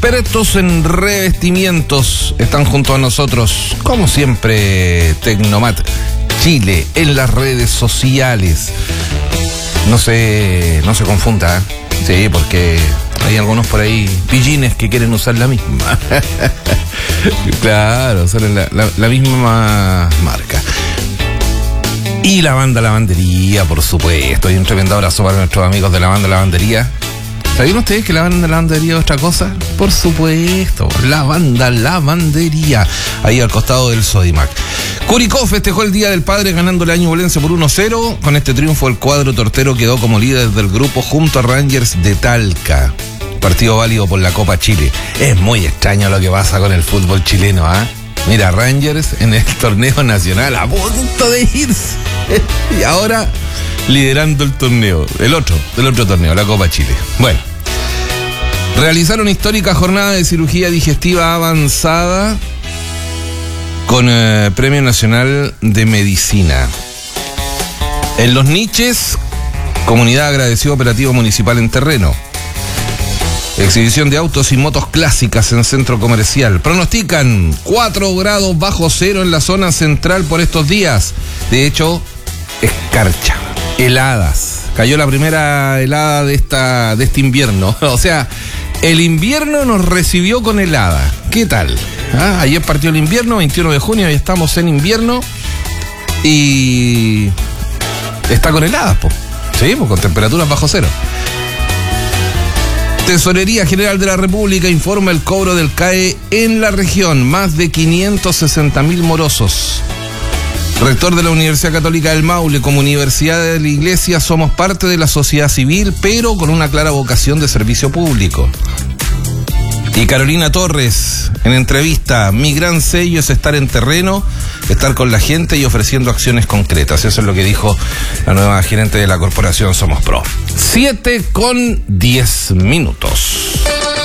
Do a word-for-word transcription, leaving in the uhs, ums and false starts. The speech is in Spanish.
Expertos en revestimientos están junto a nosotros, como siempre, Tecnomat Chile en las redes sociales. No se, no se confunda, ¿eh? Sí, porque hay algunos por ahí pillines que quieren usar la misma. Claro, son la, la, la misma marca. Y la banda Lavandería, por supuesto. Y un tremendo abrazo para nuestros amigos de la banda Lavandería. ¿Sabían ustedes que la banda Lavandería es otra cosa? Por supuesto, la banda Lavandería, ahí al costado del Sodimac. Curicó festejó el Día del Padre ganándole a Ñublense por uno cero. Con este triunfo el cuadro tortero quedó como líder del grupo junto a Rangers de Talca. Partido válido por la Copa Chile. Es muy extraño lo que pasa con el fútbol chileno, ¿ah? ¿eh? Mira, Rangers en el torneo nacional a punto de irse. Y ahora liderando el torneo, el otro, el otro torneo, la Copa Chile. Bueno, realizaron histórica jornada de cirugía digestiva avanzada con eh, Premio Nacional de Medicina. En Los Niches, comunidad agradeció operativo municipal en terreno. Exhibición de autos y motos clásicas en centro comercial. Pronostican cuatro grados bajo cero en la zona central por estos días. De hecho, escarcha, heladas. Cayó la primera helada de esta de este invierno. O sea, el invierno nos recibió con helada. ¿Qué tal? ¿Ah? Ayer partió el invierno, veintiuno de junio, y estamos en invierno. Y está con heladas, po. Sí, pues con temperaturas bajo cero. Tesorería General de la República informa el cobro del C A E en la región. Más de quinientos sesenta mil morosos. Rector de la Universidad Católica del Maule, como Universidad de la Iglesia, somos parte de la sociedad civil, pero con una clara vocación de servicio público. Y Carolina Torres, en entrevista, mi gran sello es estar en terreno, estar con la gente y ofreciendo acciones concretas. Eso es lo que dijo la nueva gerente de la corporación Somos Pro. Siete con diez minutos.